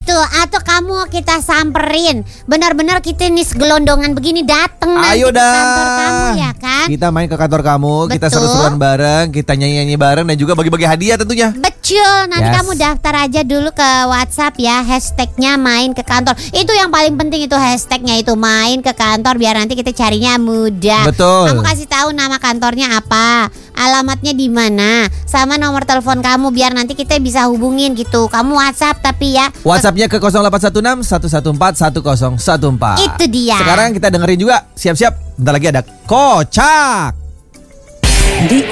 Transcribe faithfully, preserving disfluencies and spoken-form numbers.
Betul, atau kamu kita samperin. Benar-benar kita nih segelondongan begini dateng nanti Ayo ke dah. kantor kamu ya kan. Kita main ke kantor kamu, kita Betul. seru-seruan bareng, kita nyanyi-nyanyi bareng dan juga bagi-bagi hadiah tentunya. Betul, nanti Yes. kamu daftar aja dulu ke WhatsApp ya, hashtagnya main ke kantor. Itu yang paling penting itu hashtagnya itu main ke kantor biar nanti kita carinya mudah. Betul. Kamu kasih tahu nama kantornya apa, alamatnya di mana, sama nomor telepon kamu biar nanti kita bisa hubungin gitu. Kamu WhatsApp tapi ya. WhatsAppnya ke nol delapan satu enam satu satu empat satu nol satu empat. Itu dia. Sekarang kita dengerin juga, siap-siap. Bentar lagi ada Kocak.